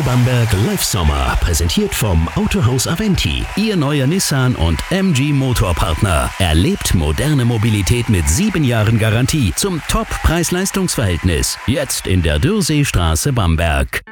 Bamberg Live Sommer, präsentiert vom Autohaus Aventi, Ihr neuer Nissan und MG Motorpartner. Erlebt moderne Mobilität mit 7 Jahren Garantie zum Top-Preis-Leistungs-Verhältnis. Jetzt in der Dürrseestraße Bamberg.